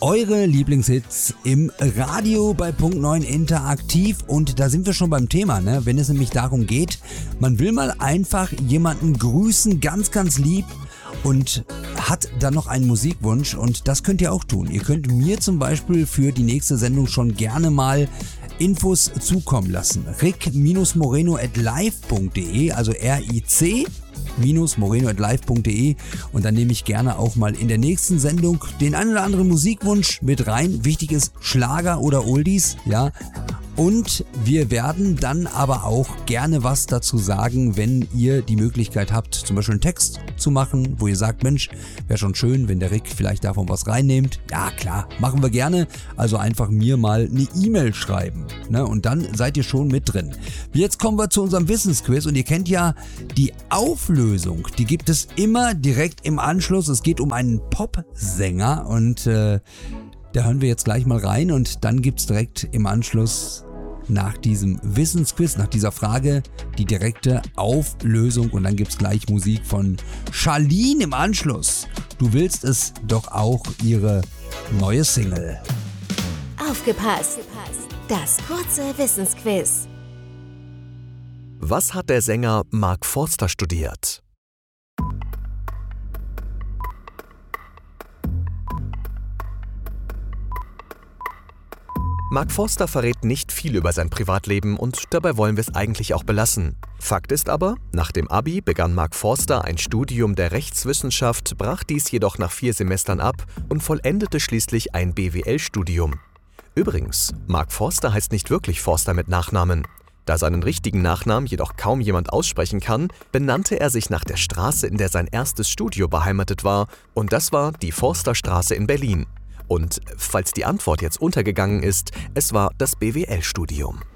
Eure Lieblingshits im Radio bei Punkt 9 interaktiv, und da sind wir schon beim Thema, ne? Wenn es nämlich darum geht, man will mal einfach jemanden grüßen, ganz, ganz lieb, und hat dann noch einen Musikwunsch, und das könnt ihr auch tun. Ihr könnt mir zum Beispiel für die nächste Sendung schon gerne mal Infos zukommen lassen. rick-moreno@live.de, also ric-moreno@live.de, und dann nehme ich gerne auch mal in der nächsten Sendung den einen oder anderen Musikwunsch mit rein. Wichtig ist Schlager oder Oldies, ja. Und wir werden dann aber auch gerne was dazu sagen, wenn ihr die Möglichkeit habt, zum Beispiel einen Text zu machen, wo ihr sagt, Mensch, wäre schon schön, wenn der Rick vielleicht davon was reinnehmt. Ja klar, machen wir gerne. Also einfach mir mal eine E-Mail schreiben, ne? Und dann seid ihr schon mit drin. Jetzt kommen wir zu unserem Wissensquiz, und ihr kennt ja die Auflösung. Die gibt es immer direkt im Anschluss. Es geht um einen Popsänger, und da hören wir jetzt gleich mal rein, und dann gibt's direkt im Anschluss nach diesem Wissensquiz, nach dieser Frage, die direkte Auflösung, und dann gibt's gleich Musik von Charlene im Anschluss. Du willst es doch auch, ihre neue Single. Aufgepasst! Das kurze Wissensquiz. Was hat der Sänger Mark Forster studiert? Mark Forster verrät nicht viel über sein Privatleben, und dabei wollen wir es eigentlich auch belassen. Fakt ist aber, nach dem Abi begann Mark Forster ein Studium der Rechtswissenschaft, brach dies jedoch nach 4 Semestern ab und vollendete schließlich ein BWL-Studium. Übrigens, Mark Forster heißt nicht wirklich Forster mit Nachnamen. Da seinen richtigen Nachnamen jedoch kaum jemand aussprechen kann, benannte er sich nach der Straße, in der sein erstes Studio beheimatet war, und das war die Forsterstraße in Berlin. Und falls die Antwort jetzt untergegangen ist, es war das BWL-Studium.